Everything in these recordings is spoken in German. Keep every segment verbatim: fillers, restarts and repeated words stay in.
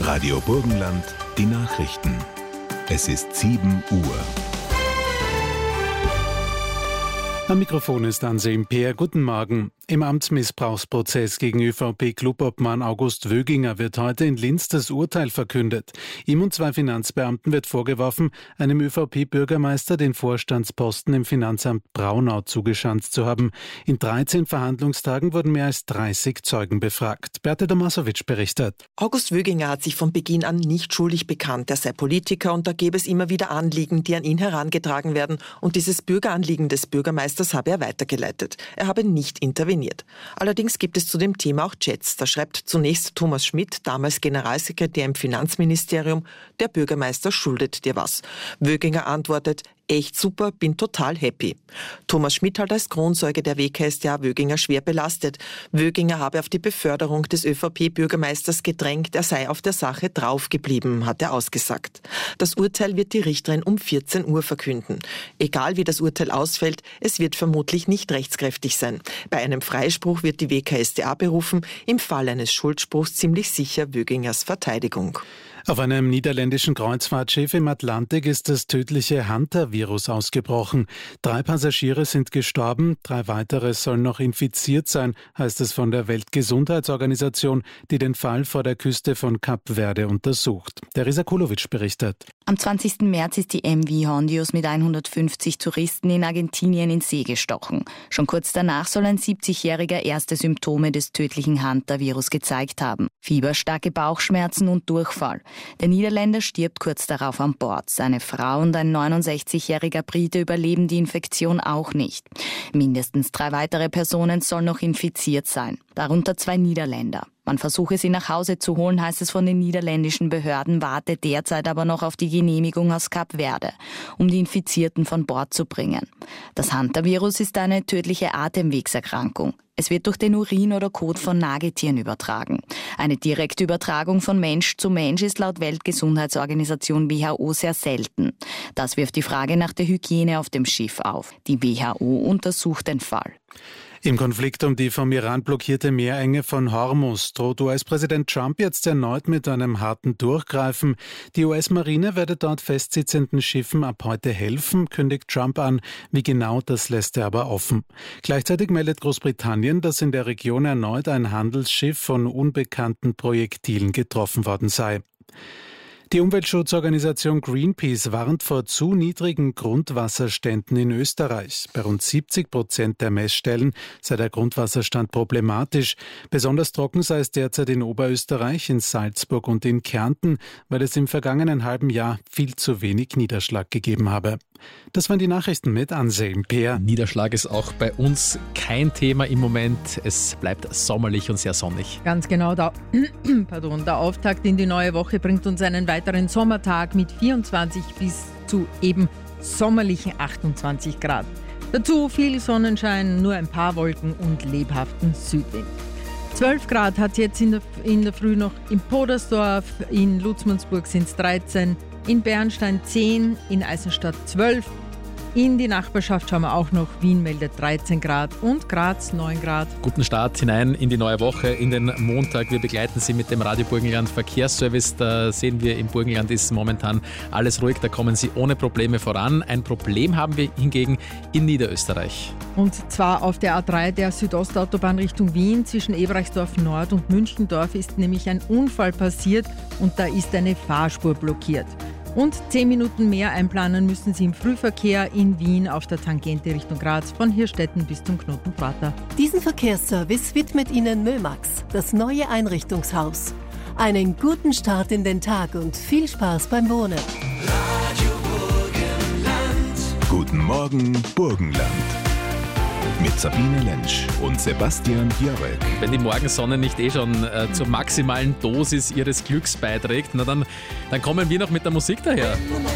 Radio Burgenland, die Nachrichten. Es ist sieben Uhr. Am Mikrofon ist Anselm Peer. Guten Morgen. Im Amtsmissbrauchsprozess gegen ÖVP-Clubobmann August Wöginger wird heute in Linz das Urteil verkündet. Ihm und zwei Finanzbeamten wird vorgeworfen, einem ÖVP-Bürgermeister den Vorstandsposten im Finanzamt Braunau zugeschanzt zu haben. In dreizehn Verhandlungstagen wurden mehr als dreißig Zeugen befragt. Berthe Domasowitsch berichtet. August Wöginger hat sich von Beginn an nicht schuldig bekannt. Er sei Politiker und da gäbe es immer wieder Anliegen, die an ihn herangetragen werden. Und dieses Bürgeranliegen des Bürgermeisters habe er weitergeleitet. Er habe nicht interveniert. Allerdings gibt es zu dem Thema auch Chats. Da schreibt zunächst Thomas Schmidt, damals Generalsekretär im Finanzministerium, der Bürgermeister schuldet dir was. Wöginger antwortet, echt super, bin total happy. Thomas Schmidt halt als Kronzeuge der W K S t A Wöginger schwer belastet. Wöginger habe auf die Beförderung des ÖVP-Bürgermeisters gedrängt, er sei auf der Sache draufgeblieben, hat er ausgesagt. Das Urteil wird die Richterin um vierzehn Uhr verkünden. Egal wie das Urteil ausfällt, es wird vermutlich nicht rechtskräftig sein. Bei einem Freispruch wird die W K S t A berufen, im Fall eines Schuldspruchs ziemlich sicher Wögingers Verteidigung. Auf einem niederländischen Kreuzfahrtschiff im Atlantik ist das tödliche Hunter-Virus ausgebrochen. Drei Passagiere sind gestorben, drei weitere sollen noch infiziert sein, heißt es von der Weltgesundheitsorganisation, die den Fall vor der Küste von Kap Verde untersucht. Teresa Kulovic berichtet. Am zwanzigsten März ist die M V Hondius mit hundertfünfzig Touristen in Argentinien in See gestochen. Schon kurz danach soll ein siebzigjähriger erste Symptome des tödlichen Hunter-Virus gezeigt haben. Fieber, starke Bauchschmerzen und Durchfall. Der Niederländer stirbt kurz darauf an Bord. Seine Frau und ein neunundsechzigjähriger Brite überleben die Infektion auch nicht. Mindestens drei weitere Personen sollen noch infiziert sein, darunter zwei Niederländer. Man versuche sie nach Hause zu holen, heißt es von den niederländischen Behörden, warte derzeit aber noch auf die Genehmigung aus Kap Verde, um die Infizierten von Bord zu bringen. Das Hunter-Virus ist eine tödliche Atemwegserkrankung. Es wird durch den Urin oder Kot von Nagetieren übertragen. Eine direkte Übertragung von Mensch zu Mensch ist laut Weltgesundheitsorganisation W H O sehr selten. Das wirft die Frage nach der Hygiene auf dem Schiff auf. Die W H O untersucht den Fall. Im Konflikt um die vom Iran blockierte Meerenge von Hormuz droht U S-Präsident Trump jetzt erneut mit einem harten Durchgreifen. Die U S-Marine werde dort festsitzenden Schiffen ab heute helfen, kündigt Trump an. Wie genau, das lässt er aber offen. Gleichzeitig meldet Großbritannien, dass in der Region erneut ein Handelsschiff von unbekannten Projektilen getroffen worden sei. Die Umweltschutzorganisation Greenpeace warnt vor zu niedrigen Grundwasserständen in Österreich. Bei rund siebzig Prozent der Messstellen sei der Grundwasserstand problematisch. Besonders trocken sei es derzeit in Oberösterreich, in Salzburg und in Kärnten, weil es im vergangenen halben Jahr viel zu wenig Niederschlag gegeben habe. Das waren die Nachrichten mit Anselm Peer. Niederschlag ist auch bei uns kein Thema im Moment. Es bleibt sommerlich und sehr sonnig. Ganz genau. Der, pardon, der Auftakt in die neue Woche bringt uns einen weiteren Sommertag mit vierundzwanzig bis zu eben sommerlichen achtundzwanzig Grad. Dazu viel Sonnenschein, nur ein paar Wolken und lebhaften Südwind. zwölf Grad hat es jetzt in der, in der Früh noch in Podersdorf, in Lutzmannsburg sind es dreizehn, in Bernstein zehn, in Eisenstadt zwölf. In die Nachbarschaft schauen wir auch noch. Wien meldet dreizehn Grad und Graz neun Grad. Guten Start hinein in die neue Woche, in den Montag. Wir begleiten Sie mit dem Radio Burgenland Verkehrsservice. Da sehen wir, im Burgenland ist momentan alles ruhig. Da kommen Sie ohne Probleme voran. Ein Problem haben wir hingegen in Niederösterreich. Und zwar auf der A drei der Südostautobahn Richtung Wien. Zwischen Ebereichsdorf Nord und Münchendorf ist nämlich ein Unfall passiert und da ist eine Fahrspur blockiert. Und zehn Minuten mehr einplanen müssen Sie im Frühverkehr in Wien auf der Tangente Richtung Graz von Hirstetten bis zum Knotenprater. Diesen Verkehrsservice widmet Ihnen Mömax, das neue Einrichtungshaus. Einen guten Start in den Tag und viel Spaß beim Wohnen. Radio Burgenland. Guten Morgen, Burgenland. Mit Sabine Lentsch und Sebastian Jörg. Wenn die Morgensonne nicht eh schon äh, zur maximalen Dosis ihres Glücks beiträgt, na dann, dann kommen wir noch mit der Musik daher.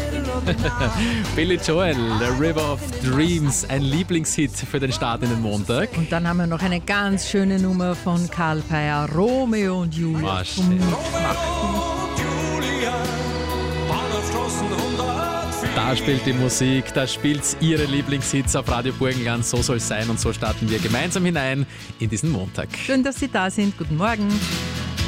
Billy Joel, The River of Dreams, ein Lieblingshit für den Start in den Montag. Und dann haben wir noch eine ganz schöne Nummer von Karl Peyer, Romeo und Julia. Oh, zum Da spielt die Musik, da spielt ihre Lieblingshits auf Radio Burgenland. So soll es sein und so starten wir gemeinsam hinein in diesen Montag. Schön, dass Sie da sind. Guten Morgen.